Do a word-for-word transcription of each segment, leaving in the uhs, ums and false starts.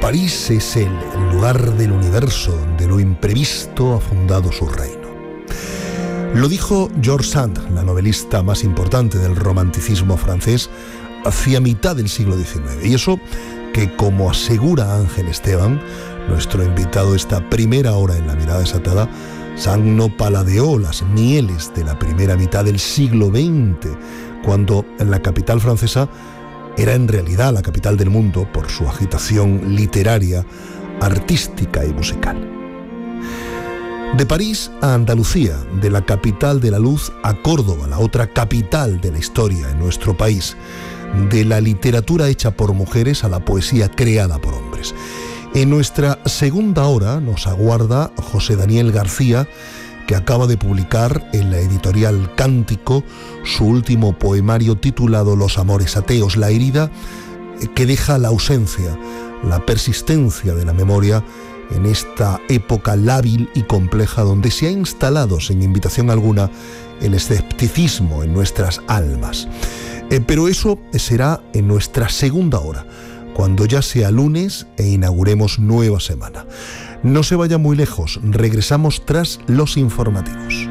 París es el lugar del universo donde lo imprevisto ha fundado su reino. Lo dijo George Sand, la novelista más importante del romanticismo francés, hacia mitad del siglo diecinueve. Y eso que, como asegura Ángel Esteban, nuestro invitado esta primera hora en La Mirada Desatada, Sand no paladeó las mieles de la primera mitad del siglo veinte, cuando en la capital francesa era en realidad la capital del mundo por su agitación literaria, artística y musical. De París a Andalucía, de la capital de la luz a Córdoba, la otra capital de la historia en nuestro país, de la literatura hecha por mujeres a la poesía creada por hombres. En nuestra segunda hora nos aguarda José Daniel García, que acaba de publicar en la editorial Cántico su último poemario titulado Los amores ateos, la herida que deja la ausencia, la persistencia de la memoria en esta época lábil y compleja donde se ha instalado sin invitación alguna el escepticismo en nuestras almas. Eh, pero eso será en nuestra segunda hora, cuando ya sea lunes e inauguremos nueva semana. No se vaya muy lejos, regresamos tras los informativos.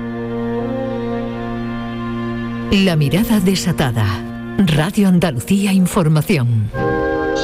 La Mirada Desatada. Radio Andalucía Información.